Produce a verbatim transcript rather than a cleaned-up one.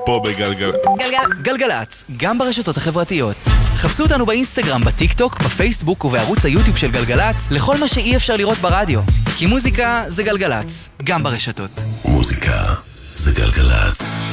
פה בגלגל... גלגל... גלגלץ, גם ברשתות החברתיות. חפשו אותנו באינסטגרם, בטיק טוק, בפייסבוק ובערוץ היוטיוב של גלגלץ, לכל מה שאי אפשר לראות ברדיו. כי מוזיקה זה גלגלץ, גם ברשתות. מוזיקה זה גלגלץ.